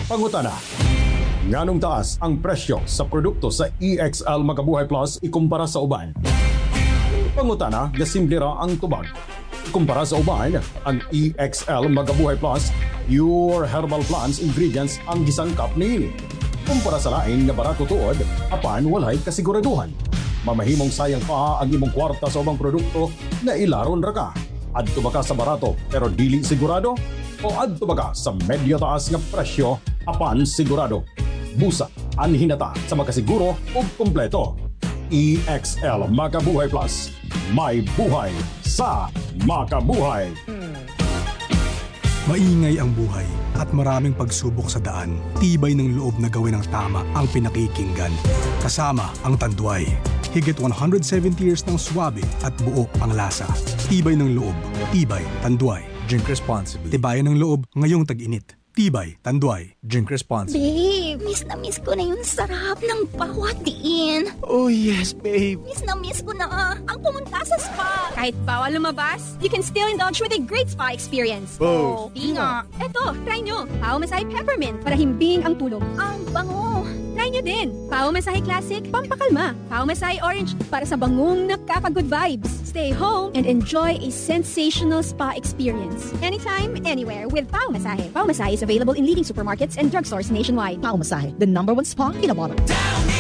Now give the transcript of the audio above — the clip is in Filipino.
Pangutana. Nganong taas ang presyo sa produkto sa EXL Magabuhay Plus ikumpara sa uban? Pangutana nga simple ra ang tubag. Kumpara sa uban, ang EXL Magabuhay Plus pure herbal plants ingredients ang gisangkap niini. Kumpara sa lain nga barato tuod, apan walay kasiguraduhan. Mamahimong sayang pa ang imong kwarta sa ubang produkto na ilaron ra ka. Adto ba ka sa barato pero dili sigurado? O adto ba ka sa medyo taas nga presyo apan sigurado? Busa, anhinata sa makasiguro o kumpleto. EXL Magabuhay Plus. May buhay sa makabuhay. Maingay ang buhay at maraming pagsubok sa daan. Tibay ng loob na gawin ang tama ang pinakikinggan. Kasama ang Tanduay. Higit 170 years ng swabe at buo ang lasa. Tibay ng loob. Tibay, Tanduay. Drink responsibly. Tibayan ng loob ngayong tag-init. Tibay, Tanduay. Drink responsibly. Babe, miss ko na yung sarap ng bawat diin. Oh yes, babe. Miss ko na ang pumunta sa spa. Kahit bawal lumabas, you can still indulge with a great spa experience. Oh, di nga. Eto, try nyo. Pao Masahe Peppermint para himbing ang tulog. Ang bango. Try nyo din. Pao Masahe Classic, pampakalma. Pao Masahe Orange para sa bangong nakaka-good vibes. Stay home and enjoy a sensational spa experience. Anytime, anywhere with Pao Masahe. Pao Masahe is available in leading supermarkets and drugstores nationwide. Pao Masahe, the #1 spa in a bottle.